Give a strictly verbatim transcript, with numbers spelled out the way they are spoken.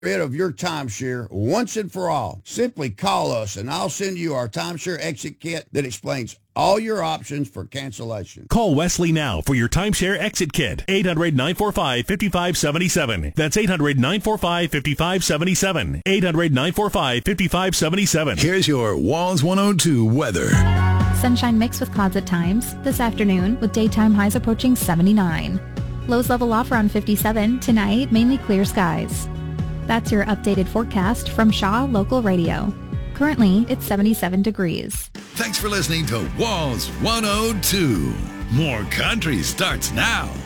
rid of your timeshare once and for all. Simply call us and I'll send you our timeshare exit kit that explains all your options for cancellation. Call Wesley now for your timeshare exit kit. eight hundred, nine four five, five five seven seven. That's eight hundred, nine four five, five five seven seven. eight hundred, nine four five, five five seven seven. Here's your Walls one oh two weather. Sunshine mixed with clouds at times this afternoon with daytime highs approaching seventy-nine. Lows level off around fifty-seven. Tonight, mainly clear skies. That's your updated forecast from Shaw Local Radio. Currently, it's seventy-seven degrees. Thanks for listening to Walls one oh two. More country starts now.